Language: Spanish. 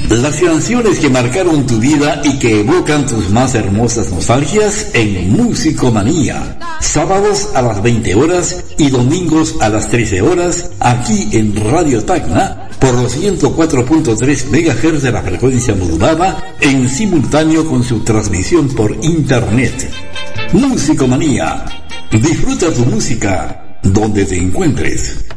Las canciones que marcaron tu vida y que evocan tus más hermosas nostalgias en Musicomanía. Sábados a las 20 horas y domingos a las 13 horas, aquí en Radio Tacna, por los 104.3 MHz de la frecuencia modulada, en simultáneo con su transmisión por internet. Musicomanía. Disfruta tu música donde te encuentres.